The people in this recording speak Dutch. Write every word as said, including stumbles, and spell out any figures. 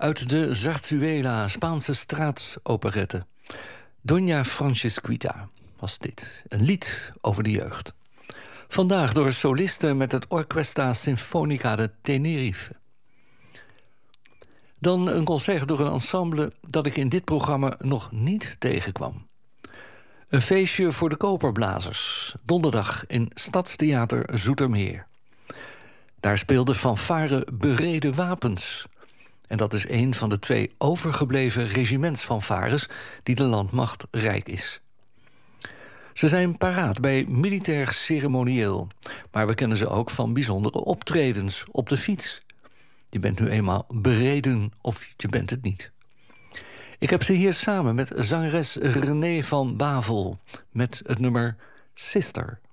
Uit de Zarzuela, Spaanse straatoperette. Doña Francisquita was dit. Een lied over de jeugd. Vandaag door solisten met het Orquesta Sinfonica de Tenerife. Dan een concert door een ensemble dat ik in dit programma nog niet tegenkwam. Een feestje voor de koperblazers. Donderdag in Stadstheater Zoetermeer. Daar speelde fanfare Bereden Wapens. En dat is een van de twee overgebleven regimentsfanfares die de landmacht rijk is. Ze zijn paraat bij militair ceremonieel, maar we kennen ze ook van bijzondere optredens op de fiets. Je bent nu eenmaal bereden of je bent het niet. Ik heb ze hier samen met zangeres René van Bavel met het nummer Sister.